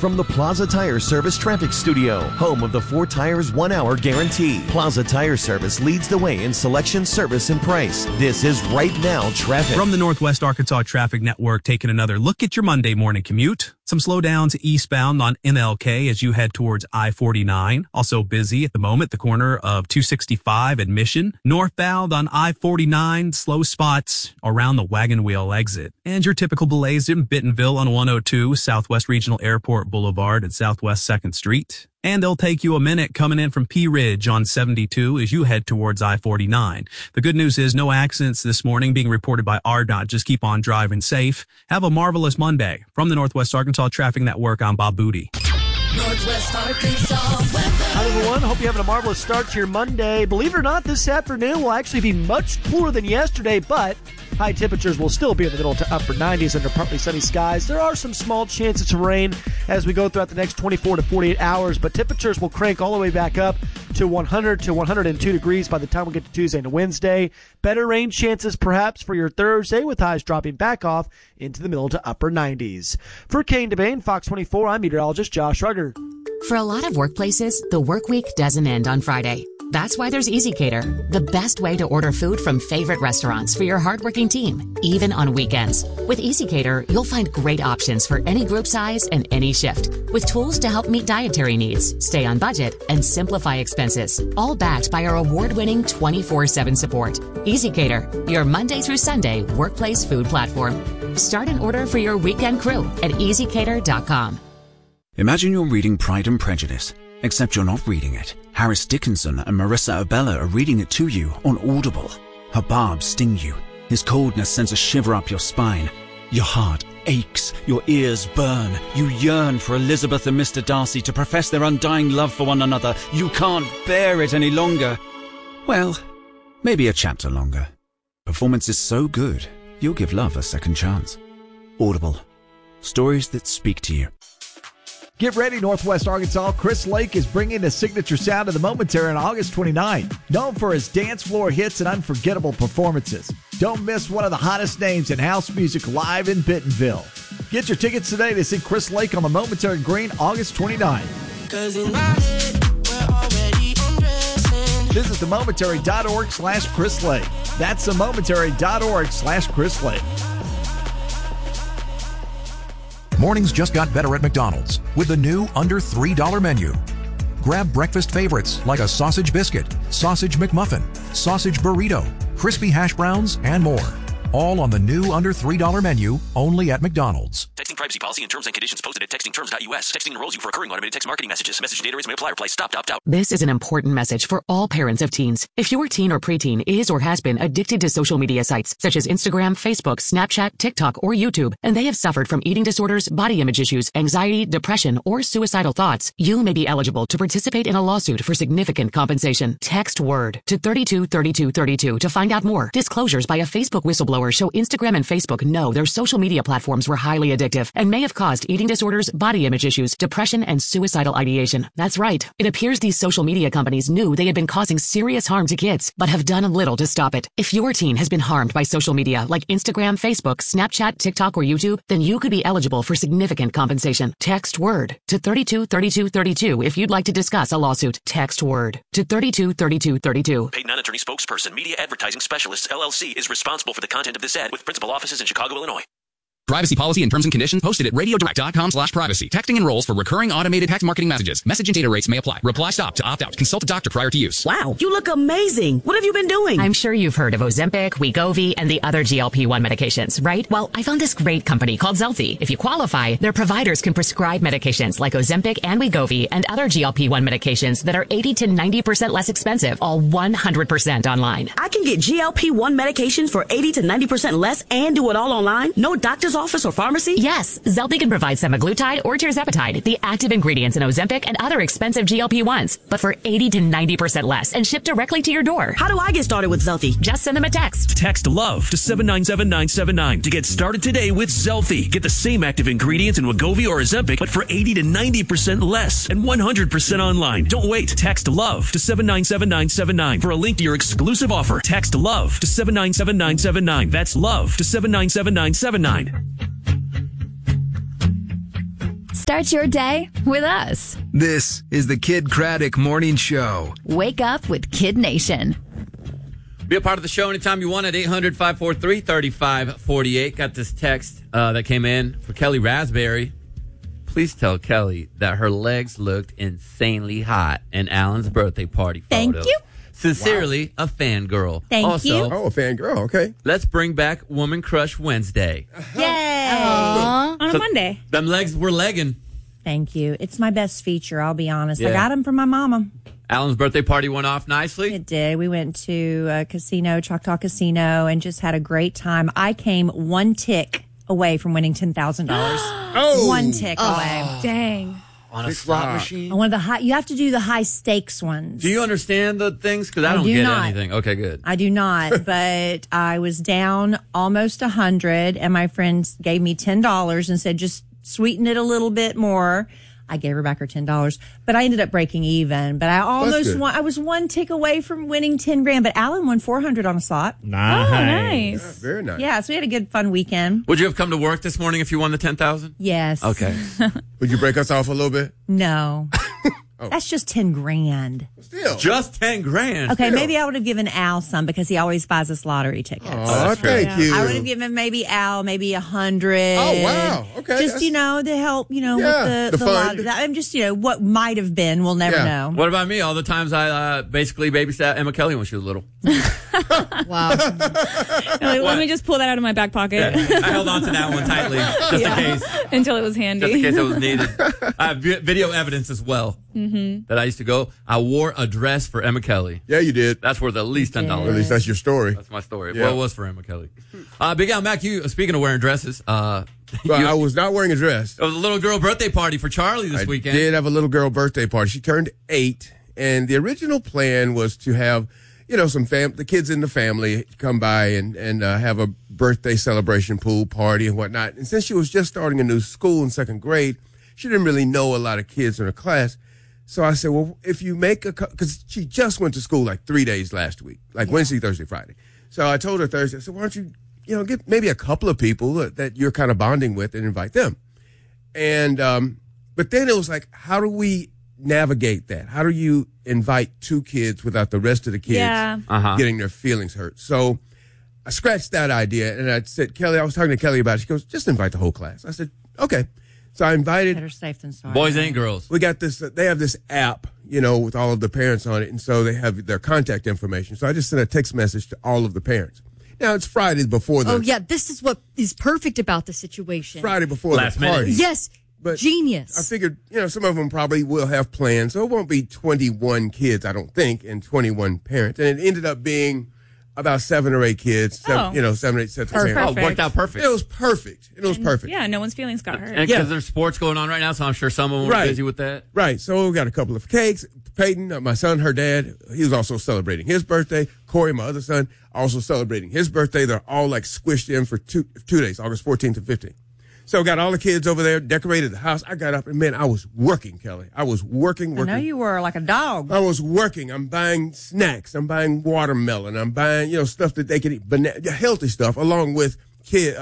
from the Plaza Tire Service Traffic Studio, home of the 4 Tires 1 hour guarantee. Plaza Tire Service leads the way in selection, service, and price. This is Right Now Traffic. From the Northwest Arkansas Traffic Network, taking another look at your Monday morning commute. Some slowdowns eastbound on MLK as you head towards I-49. Also busy at the moment, the corner of 265 and Mission. Northbound on I-49, slow spots around the Wagon Wheel exit. And your typical delays in Bentonville on 102, Southwest Regional Airport Boulevard at Southwest 2nd Street. And they'll take you a minute coming in from Pea Ridge on 72 as you head towards I-49. The good news is no accidents this morning being reported by RDOT. Just keep on driving safe. Have a marvelous Monday. From the Northwest Arkansas Traffic Network, I'm Bob Booty. Northwest Arkansas weather. Hi, everyone. Hope you having a marvelous start to your Monday. Believe it or not, this afternoon will actually be much cooler than yesterday, but high temperatures will still be in the middle to upper 90s under partly sunny skies. There are some small chances of rain as we go throughout the next 24 to 48 hours, but temperatures will crank all the way back up to 100 to 102 degrees by the time we get to Tuesday and Wednesday. Better rain chances perhaps for your Thursday, with highs dropping back off into the middle to upper 90s. For Kane DeBane, Fox 24, I'm meteorologist Josh Rugger. For a lot of workplaces, the work week doesn't end on Friday. That's why there's EasyCater, the best way to order food from favorite restaurants for your hardworking team, even on weekends. With EasyCater, you'll find great options for any group size and any shift, with tools to help meet dietary needs, stay on budget, and simplify expenses, all backed by our award-winning 24/7 support. EasyCater, your Monday through Sunday workplace food platform. Start an order for your weekend crew at easycater.com. Imagine you're reading Pride and Prejudice, except you're not reading it. Harris Dickinson and Marissa Abella are reading it to you on Audible. Her barbs sting you. His coldness sends a shiver up your spine. Your heart aches. Your ears burn. You yearn for Elizabeth and Mr. Darcy to profess their undying love for one another. You can't bear it any longer. Well, maybe a chapter longer. Performance is so good, you'll give love a second chance. Audible. Stories that speak to you. Get ready, Northwest Arkansas. Chris Lake is bringing the signature sound of the Momentary on August 29. Known for his dance floor hits and unforgettable performances. Don't miss one of the hottest names in house music live in Bentonville. Get your tickets today to see Chris Lake on the Momentary Green August 29. Visit themomentary.org/Chris Lake. That's themomentary.org/Chris Lake. Mornings just got better at McDonald's with the new under $3 menu. Grab breakfast favorites like a sausage biscuit, sausage McMuffin, sausage burrito, crispy hash browns, and more. All on the new under $3 menu, only at McDonald's. Texting privacy policy and terms and conditions posted at textingterms.us. Texting enrolls you for recurring automated text marketing messages. Message data rates may apply. Reply stop, opt out. This is an important message for all parents of teens. If your teen or preteen is or has been addicted to social media sites such as Instagram, Facebook, Snapchat, TikTok, or YouTube, and they have suffered from eating disorders, body image issues, anxiety, depression, or suicidal thoughts, you may be eligible to participate in a lawsuit for significant compensation. Text WORD to 323232 to find out more. Disclosures by a Facebook whistleblower show Instagram and Facebook know their social media platforms were highly addictive and may have caused eating disorders, body image issues, depression, and suicidal ideation. That's right. It appears these social media companies knew they had been causing serious harm to kids, but have done little to stop it. If your teen has been harmed by social media like Instagram, Facebook, Snapchat, TikTok, or YouTube, then you could be eligible for significant compensation. Text WORD to 323232 if you'd like to discuss a lawsuit. Text WORD to 323232. Paid non-attorney spokesperson, Media Advertising Specialists, LLC, is responsible for the content of this ad with principal offices in Chicago, Illinois. Privacy policy and terms and conditions posted at radiodirect.com/privacy. Texting enrolls for recurring automated text marketing messages. Message and data rates may apply. Reply stop to opt out. Consult a doctor prior to use. Wow, you look amazing. What have you been doing? I'm sure you've heard of Ozempic, Wegovy, and the other GLP-1 medications, right? Well, I found this great company called Zelfie. If you qualify, their providers can prescribe medications like Ozempic and Wegovy and other GLP-1 medications that are 80 to 90% less expensive, all 100% online. I can get GLP-1 medications for 80 to 90% less and do it all online? No doctor's office or pharmacy? Yes, Zelfie can provide semaglutide or tirzepatide, the active ingredients in Ozempic and other expensive GLP-1s, but for 80 to 90% less and shipped directly to your door. How do I get started with Zelfie? Just send them a text. Text LOVE to 797979 to get started today with Zelfie. Get the same active ingredients in Wegovy or Ozempic, but for 80 to 90% less and 100% online. Don't wait. Text LOVE to 797979 for a link to your exclusive offer. Text LOVE to 797979. That's LOVE to 797979. Start your day with us. This is the Kid Craddock Morning Show. Wake up with Kid Nation. Be a part of the show anytime you want at 800-543-3548. Got this text that came in for Kelly Raspberry. Please tell Kelly that her legs looked insanely hot in Alan's birthday party photo. Thank you. Sincerely, a fangirl. Thank you. Oh, a fangirl. Okay. Let's bring back Woman Crush Wednesday. Yay. On a Monday. Them legs were legging. Thank you. It's my best feature, I'll be honest. Yeah. I got them from my mama. Alan's birthday party went off nicely. It did. We went to a casino, Choctaw Casino, and just had a great time. I came one tick away from winning $10,000. Oh. One tick away. Dang. On a slot machine? One of the high, you have to do the high stakes ones. Do you understand the things? Because I don't do get not. anything. Okay, good. I do not, but I was down almost 100, and my friends gave me $10 and said, just sweeten it a little bit more. I gave her back her $10, but I ended up breaking even. But I almost won. I was one tick away from winning $10,000, but Alan won $400 on a slot. Nice. Oh, nice. Yeah, very nice. Yeah, so we had a good, fun weekend. Would you have come to work this morning if you won the $10,000? Yes. Okay. Would you break us off a little bit? No. That's just $10,000. Still. Just $10,000. Okay, maybe I would have given Al some because he always buys us lottery tickets. Oh, thank you. I would have given maybe Al maybe 100. Oh, wow. Okay. Just, to help, with the lottery. I'm just, what might have been, we'll never know. What about me? All the times I basically babysat Emma Kelly when she was little. Wow. Let me just pull that out of my back pocket. Yeah. I held on to that one tightly, just in case. Until it was handy. Just in case it was needed. I have video evidence as well. Mm-hmm. That I used to go. I wore a dress for Emma Kelly. Yeah, you did. That's worth at least $10. At least that's your story. That's my story. Yeah. Well, it was for Emma Kelly. Big Al Mac, you speaking of wearing dresses, I was not wearing a dress. It was a little girl birthday party for Charlie this weekend. I did have a little girl birthday party. She turned 8, and the original plan was to have, the kids in the family come by and have a birthday celebration pool party and whatnot. And since she was just starting a new school in 2nd grade, she didn't really know a lot of kids in her class. So I said, well, if you make because she just went to school like 3 days last week, Wednesday, Thursday, Friday. So I told her Thursday, I said, why don't you, get maybe a couple of people that you're kind of bonding with and invite them. And, but then it was like, how do we navigate that? How do you invite 2 kids without the rest of the kids getting their feelings hurt? So I scratched that idea and I said, Kelly, I was talking to Kelly about it. She goes, just invite the whole class. I said, okay. So I invited better safe than sorry. Boys and girls. We got this. They have this app, with all of the parents on it, and so they have their contact information. So I just sent a text message to all of the parents. Now it's Friday before the. Oh yeah, this is what is perfect about the situation. Friday before Last the party. minute. Yes, but genius. I figured, some of them probably will have plans, so it won't be 21 kids, I don't think, and 21 parents. And it ended up being about 7 or 8 kids, 7 or 8 sets of parents. Oh, it worked out perfect. It was perfect. Yeah, no one's feelings got hurt. And because there's sports going on right now, so I'm sure some of them were busy with that. Right. So we got a couple of cakes. Peyton, my son, her dad, he was also celebrating his birthday. Corey, my other son, also celebrating his birthday. They're all squished in for 2 days, August 14th and 15th. So got all the kids over there, decorated the house. I got up and, man, I was working, Kelly. I was working. I know you were like a dog. I was working. I'm buying snacks. I'm buying watermelon. I'm buying, stuff that they can eat, healthy stuff, along with cake,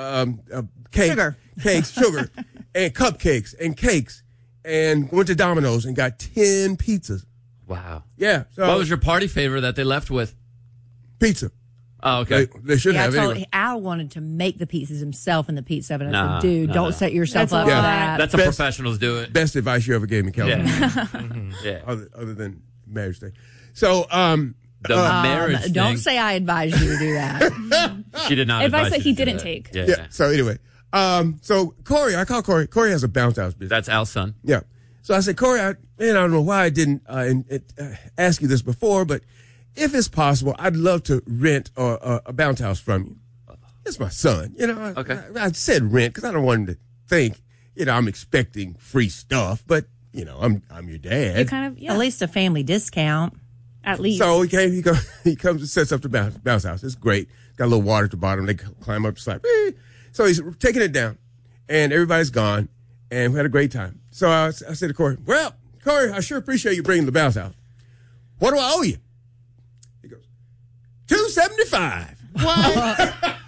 sugar, and cupcakes and cakes. And went to Domino's and got 10 pizzas. Wow. Yeah. So what was your party favor that they left with? Pizza. Oh, okay. They should have. Anyway. Al wanted to make the pizzas himself in the pizza oven. I said, dude, don't set yourself up for that. That's how professionals do it. Best advice you ever gave me, Kelly. Yeah. Other than marriage day. So, marriage thing. Don't say I advised you to do that. She did not. Advice that he do didn't that. take. Yeah. So anyway, so Corey, I call Corey. Corey has a bounce house business. That's Al's son. Yeah. So I said, Corey, I don't know why I didn't ask you this before, but if it's possible, I'd love to rent a bounce house from you. It's my son. Okay. I said rent because I don't want him to think, I'm expecting free stuff, but, I'm your dad. You kind of, At least a family discount. At least. So he comes and sets up the bounce house. It's great. Got a little water at the bottom. They climb up the slide. So he's taking it down, and everybody's gone, and we had a great time. So I said to Corey, well, Corey, I sure appreciate you bringing the bounce house. What do I owe you? He goes, $275.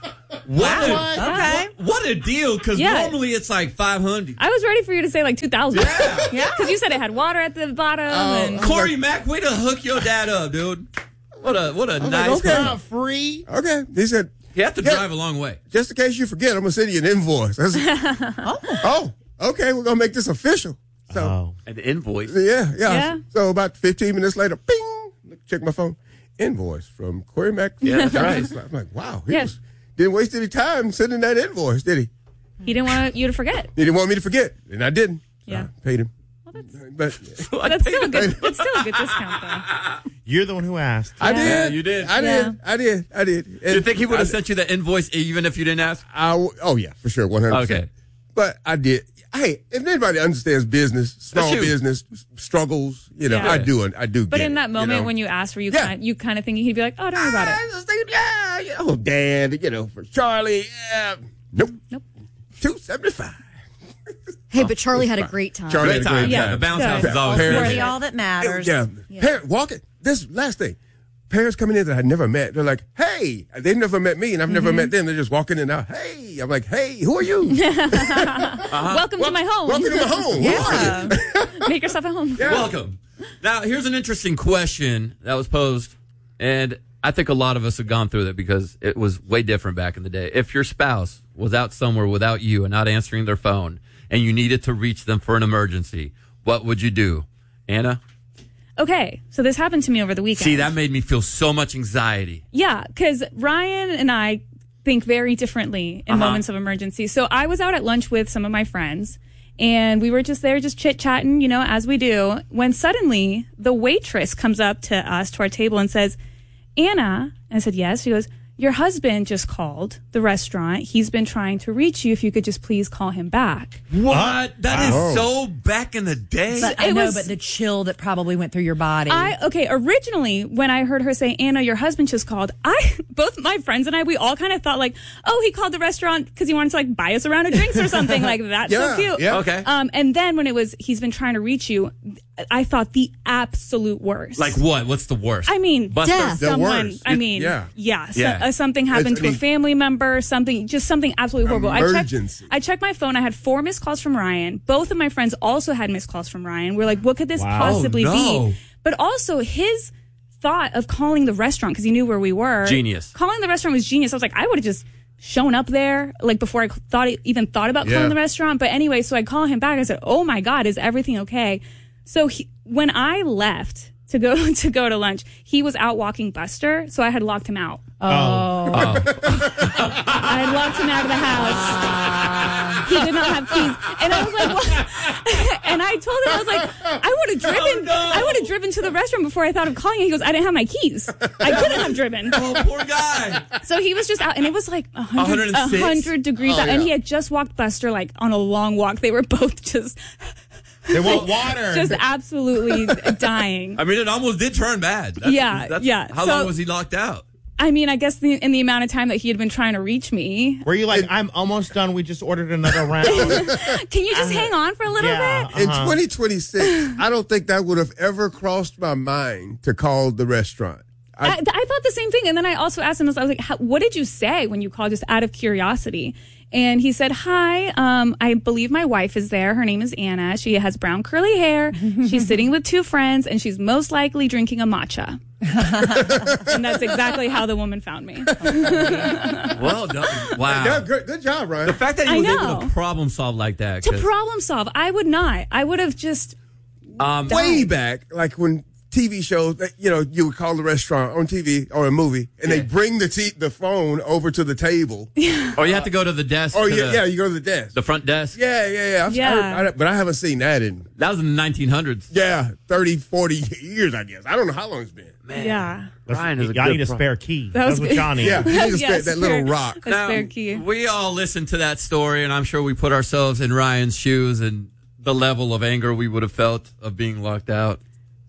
What a deal, because normally it's like 500. I was ready for you to say like 2,000. Yeah. Because you said it had water at the bottom. And Corey Mack, way to hook your dad up, dude. What a nice okay. Free. Okay. He said, you have to drive a long way. Just in case you forget, I'm going to send you an invoice. I said, okay, we're going to make this official. So, an invoice? Yeah. So about 15 minutes later, bing, check my phone. Invoice from Corey Mack. Yeah, that's right. I'm like, wow. He didn't waste any time sending that invoice, did he? He didn't want you to forget. He didn't want me to forget, and I didn't. Yeah. I paid him. That's still a good discount, though. You're the one who asked. I did. Yeah, you did. I did. Do you think he would have sent you the invoice even if you didn't ask? Oh, yeah, for sure, 100%. Okay. But I did. Hey, if anybody understands business, small business struggles, I do. But in that moment when you asked, were you kind of thinking he'd be like, "Oh, don't worry about it." I was thinking, Dad, for Charlie, nope. $275. Hey, but Charlie had a great time. Charlie had a great time. Yeah, the bounce house is always really all that matters. Parents walking. This last thing. Parents coming in that I'd never met. They're like, hey. They've never met me, and I've never met them. They're just walking in and out. Hey. I'm like, hey, who are you? Welcome to my home. Welcome to my home. Yeah. Make yourself at home. Yeah. Welcome. Now, here's an interesting question that was posed, and I think a lot of us have gone through that because it was way different back in the day. If your spouse was out somewhere without you and not answering their phone, and you needed to reach them for an emergency, what would you do? Anna? Okay, so this happened to me over the weekend. See, that made me feel so much anxiety. Yeah, because Ryan and I think very differently in moments of emergency. So I was out at lunch with some of my friends, and we were just there just chit-chatting, as we do, when suddenly the waitress comes up to us, to our table, and says, Anna, and I said, yes. She goes, your husband just called the restaurant. He's been trying to reach you. If you could just please call him back. What? That is so back in the day. But but the chill that probably went through your body. Originally, when I heard her say, Anna, your husband just called, both my friends and I, we all kind of thought like, oh, he called the restaurant because he wanted to buy us a round of drinks or something. Like, that's so cute. Yeah. Okay. And then when it was, he's been trying to reach you, I thought the absolute worst. Like what? What's the worst? I mean, death. Someone, something happened to a family member, something absolutely horrible. Emergency. I checked my phone. I had 4 missed calls from Ryan. Both of my friends also had missed calls from Ryan. We're like, what could this possibly be? But also his thought of calling the restaurant, because he knew where we were. Genius. Calling the restaurant was genius. I was like, I would have just shown up there before I even thought about calling the restaurant. But anyway, so I call him back. I said, oh my God, is everything okay? So when I left to go to lunch, he was out walking Buster, so I had locked him out. I had locked him out of the house. He did not have keys, and I was like, "What?" And I told him, I was like, "I would have driven to the restaurant before I thought of calling." And he goes, "I didn't have my keys. I couldn't have driven." Oh, poor guy. So he was just out, and it was like 100 degrees out, and he had just walked Buster on a long walk. They were both just. They want water. Just absolutely dying. I mean, it almost did turn bad. That's How long was he locked out? I mean, I guess in the amount of time that he had been trying to reach me. Were you like, I'm almost done. We just ordered another round. Can you just hang on for a little bit? In 2026, I don't think that would have ever crossed my mind to call the restaurant. I thought the same thing. And then I also asked him, I was like, what did you say when you called, just out of curiosity? And he said, hi, I believe my wife is there. Her name is Anna. She has brown curly hair. She's sitting with 2 friends, and she's most likely drinking a matcha. And that's exactly how the woman found me. Well done. Wow. Yeah, good job, Ryan. The fact that he was able to problem solve like that. To problem solve. I would not. I would have just way back, like when TV shows, you would call the restaurant on TV or a movie, and they bring the phone over to the table. Or you have to go to the desk. Oh, you go to the desk. The front desk. Yeah. But I haven't seen that That was in the 1900s. Yeah, 30, 40 years, I guess. I don't know how long it's been. Man. Yeah. Ryan is a y'all need a spare key. That's what y'all need. Yeah, you need that little rock. A spare key. We all listened to that story, and I'm sure we put ourselves in Ryan's shoes and the level of anger we would have felt of being locked out.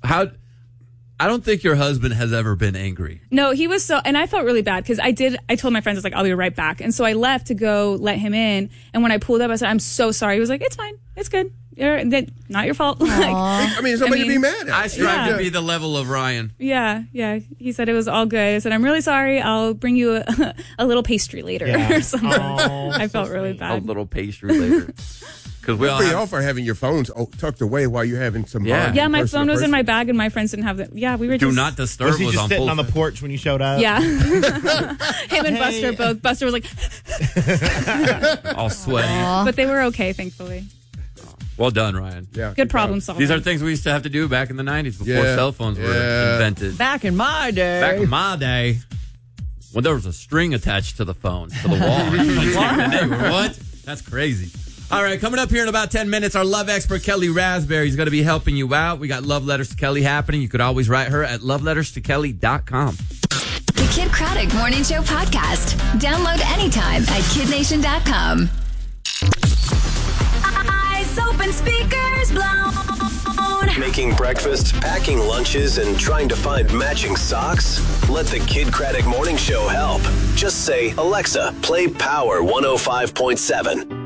I don't think your husband has ever been angry. No, he was and I felt really bad because I told my friends, I was like, I'll be right back. And so I left to go let him in. And when I pulled up, I said, I'm so sorry. He was like, it's fine. It's good. not your fault. I mean, somebody to be mad at. I strive to be the level of Ryan. Yeah. He said it was all good. I said, I'm really sorry. I'll bring you a little pastry later or something. I felt really bad. A little pastry later. Because we all for having your phones tucked away while you're having some. Yeah, my phone was in my bag and my friends didn't have it. Yeah, we were just. Do not disturb. Was he just sitting on the porch when you showed up? Yeah. Him and Buster both. Buster was like. all sweaty. But they were okay, thankfully. Well done, Ryan. Yeah. Good problem solving. These are things we used to have to do back in the 90s before cell phones were invented. Back in my day. Back in my day, when there was a string attached to the phone, to the wall. What? That's crazy. All right, coming up here in about 10 minutes, our love expert, Kelly Raspberry, is going to be helping you out. We got Love Letters to Kelly happening. You could always write her at loveletterstokelly.com. The Kid Craddock Morning Show podcast. Download anytime at kidnation.com. Eyes open, speakers blown. Making breakfast, packing lunches, and trying to find matching socks? Let the Kid Craddock Morning Show help. Just say, Alexa, play Power 105.7.